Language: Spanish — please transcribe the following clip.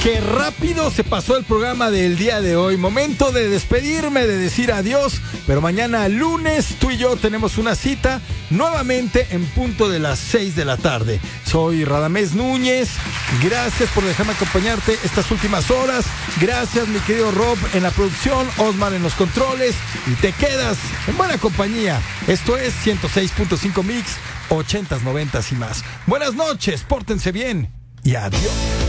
Qué rápido se pasó el programa del día de hoy. Momento de despedirme, de decir adiós. Pero mañana lunes tú y yo tenemos una cita nuevamente en punto de las 6 de la tarde. Soy Radamés Núñez. Gracias por dejarme acompañarte estas últimas horas. Gracias, mi querido Rob, en la producción, Osmar en los controles. Y te quedas en buena compañía. Esto es 106.5 Mix, 80s, 90s y más. Buenas noches, pórtense bien y adiós.